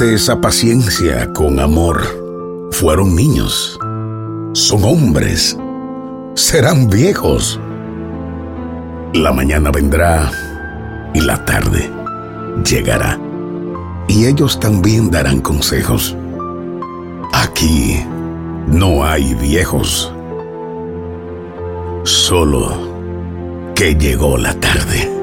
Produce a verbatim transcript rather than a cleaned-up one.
tuviste esa paciencia con amor. Fueron niños, son hombres, serán viejos. La mañana vendrá y la tarde llegará, y ellos también darán consejos. Aquí no hay viejos, solo que llegó la tarde.